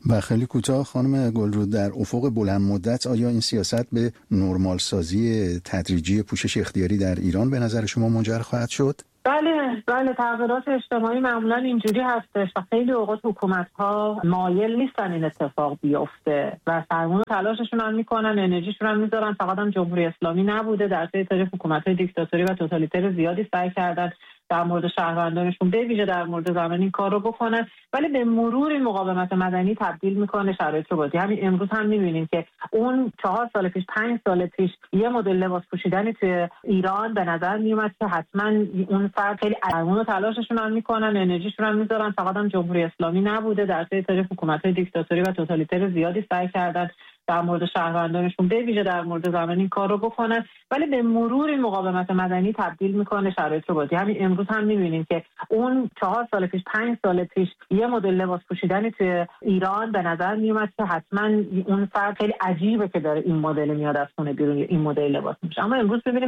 و خیلی کوتاه خانم گلرود، در افق بلند مدت آیا این سیاست به نرمال سازی تدریجی پوشش اختیاری در ایران به نظر شما منجر خواهد شد؟ بله تغییرات اجتماعی معمولا اینجوری هستش و خیلی اوقات حکومت‌ها مایل نیستن این اتفاق بیفته و سرمایه تلاششون هم میکنن، انرژیشون هم میذارن. فقط هم جمهوری اسلامی نبوده، در طی تاریخ حکومت‌های دیکتاتوری و توتالیتر زیادی سعی کردن در مورد شهروندانشون به ویژه در مورد زنان این کار رو بکنن، ولی به مرور این مقاومت مدنی تبدیل میکنه شرایط رو بازی. همین امروز هم میبینیم که اون 4 سال پیش 5 سال پیش یه مدل لباس پوشیدنی توی ایران به نظر میومد که حتما اون فرد خیلی ارمون و تلاششون هم میکنن، انرژیشون هم میذارن. فقط هم جمهوری اسلامی نبوده، در طی تاریخ حکومت‌های دیکتاتوری و توتالیتر زیادی سعی کردن در مورد شهروندانشون به ویژه در مورد زنان این کار رو بکنن، ولی به مرور این مقاومت مدنی تبدیل میکنه شرایط رو بازی. همین امروز هم میبینیم که اون 4 سال پیش 5 سال پیش یه مدل لباس پوشیدنی توی ایران به نظر میومد که حتما اون فرد خیلی عجیبه که داره این مدل میاد از خونه بیرون، این مدل لباس میشه. اما امروز ببینیم